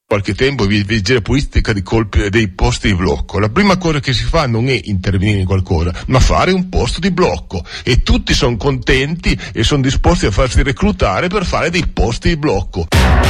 qualche tempo vigile pulistica dei posti di blocco. La prima cosa che si fa non è intervenire in qualcosa, ma fare un posto di blocco, e tutti sono contenti e sono disposti a farsi reclutare per fare dei posti di blocco.